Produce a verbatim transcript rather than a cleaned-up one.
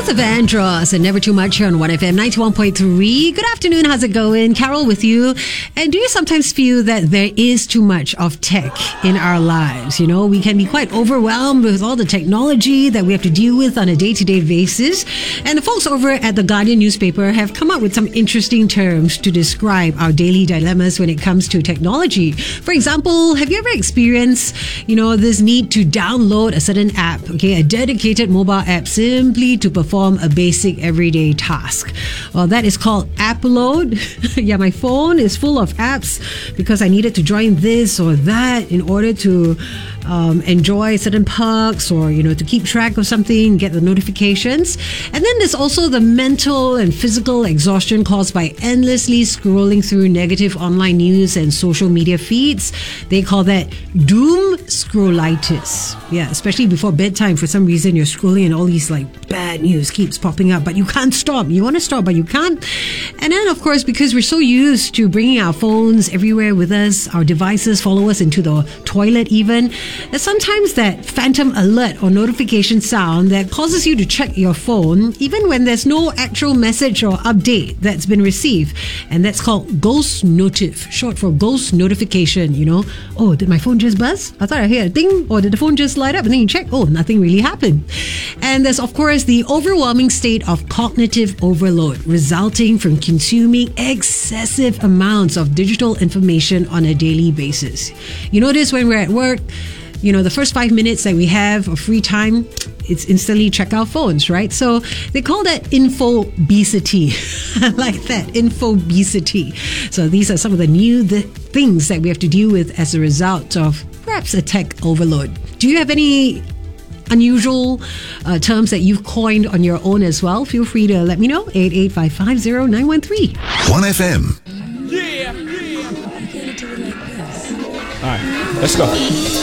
Luther Vandross and Never Too Much here on one F M ninety-one point three. Good afternoon, how's it going? Carol with you. And do you sometimes feel that there is too much of tech in our lives? You know, we can be quite overwhelmed with all the technology that we have to deal with on a day-to-day basis. And the folks over at the Guardian newspaper have come up with some interesting terms to describe our daily dilemmas when it comes to technology. For example, have you ever experienced, you know, this need to download a certain app, okay, a dedicated mobile app simply to perform a basic everyday task? Well, that is called app load. Yeah, my phone is full of apps because I needed to join this or that in order to um, enjoy certain perks, or, you know, to keep track of something, get the notifications. And then there's also the mental and physical exhaustion caused by endlessly scrolling through negative online news and social media feeds. They call that doom scrollitis. Yeah, especially before bedtime. For some reason, you're scrolling and all these like bad news keeps popping up, but you can't stop. You want to stop, but you can't. And then, of course, because we're so used to bringing our phones everywhere with us, our devices follow us into the toilet even, there's sometimes that phantom alert or notification sound that causes you to check your phone even when there's no actual message or update that's been received. And that's called ghost notif, short for ghost notification. You know, oh, did my phone just buzz? I thought I heard a ding. Or did the phone just light up? And then you check, oh, nothing really happened. And there's, of course, the overwhelming state of cognitive overload resulting from consuming excessive amounts of digital information on a daily basis. You notice when we're at work, you know, the first five minutes that we have of free time, it's instantly check our phones, right? So they call that infobesity. I like that, infobesity. So these are some of the new th- things that we have to deal with as a result of perhaps a tech overload. Do you have any unusual uh, terms that you've coined on your own as well? Feel free to let me know. eight eight five five zero nine one three. one F M. Yeah, yeah. I'm gonna do it like this. All right, let's go.